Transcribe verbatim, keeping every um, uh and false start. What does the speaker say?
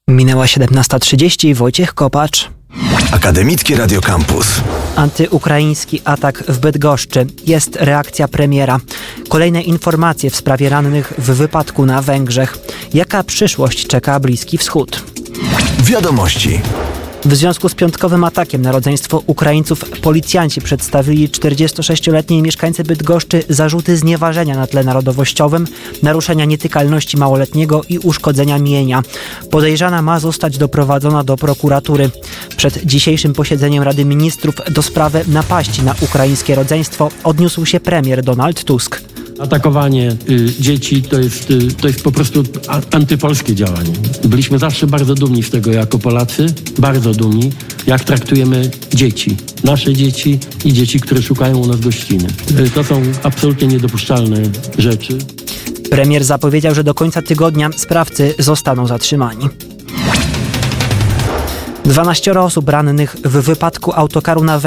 Minęła siedemnasta trzydzieści. Wojciech Kopacz. Akademickie Radio Campus. Antyukraiński atak w Bydgoszczy. Jest reakcja premiera. Kolejne informacje w sprawie rannych w wypadku na Węgrzech. Jaka przyszłość czeka Bliski Wschód? Wiadomości. W związku z piątkowym atakiem na rodzeństwo Ukraińców policjanci przedstawili czterdziestosześcioletniej mieszkańcy Bydgoszczy zarzuty znieważenia na tle narodowościowym, naruszenia nietykalności małoletniego i uszkodzenia mienia. Podejrzana ma zostać doprowadzona do prokuratury. Przed dzisiejszym posiedzeniem Rady Ministrów do sprawy napaści na ukraińskie rodzeństwo odniósł się premier Donald Tusk. Atakowanie y, dzieci to jest, y, to jest po prostu a, antypolskie działanie. Byliśmy zawsze bardzo dumni z tego jako Polacy, bardzo dumni, jak traktujemy dzieci, nasze dzieci i dzieci, które szukają u nas gościny. Y, to są absolutnie niedopuszczalne rzeczy. Premier zapowiedział, że do końca tygodnia sprawcy zostaną zatrzymani. dwanaście osób rannych w wypadku autokaru na